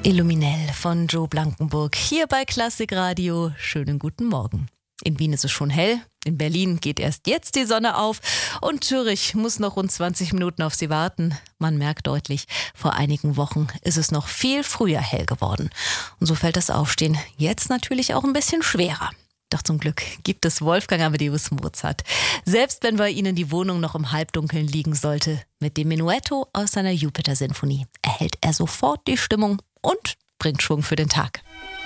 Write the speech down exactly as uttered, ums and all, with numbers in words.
Illuminell von Joe Blankenburg hier bei Klassikradio. Schönen guten Morgen. In Wien ist es schon hell, in Berlin geht erst jetzt die Sonne auf und Zürich muss noch rund zwanzig Minuten auf sie warten. Man merkt deutlich, vor einigen Wochen ist es noch viel früher hell geworden. Und so fällt das Aufstehen jetzt natürlich auch ein bisschen schwerer. Doch zum Glück gibt es Wolfgang Amadeus Mozart. Selbst wenn bei Ihnen die Wohnung noch im Halbdunkeln liegen sollte, mit dem Menuetto aus seiner Jupiter-Sinfonie erhält er sofort die Stimmung und bringt Schwung für den Tag.